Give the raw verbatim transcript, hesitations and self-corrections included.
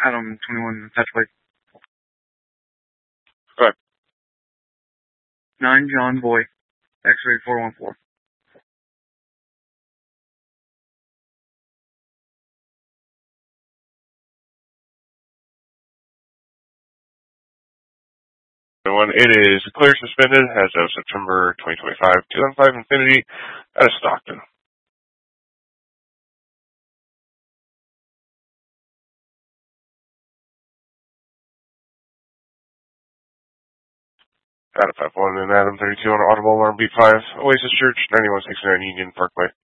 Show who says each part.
Speaker 1: Adam twenty-one, touch plate.
Speaker 2: Go ahead.
Speaker 1: nine John Boy, X-ray four one four.
Speaker 2: One, it is clear suspended as of September twenty twenty-five, two thousand five Infinity out of Stockton. Out of five one and Adam thirty-two on Audible Alarm B five, Oasis Church, ninety-one sixty-nine Union Parkway.